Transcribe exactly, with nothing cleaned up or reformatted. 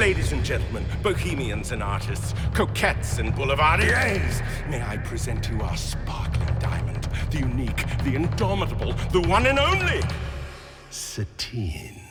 Ladies and gentlemen, bohemians and artists, coquettes and boulevardiers, may I present to you our sparkling diamond, the unique, the indomitable, the one and only Satine.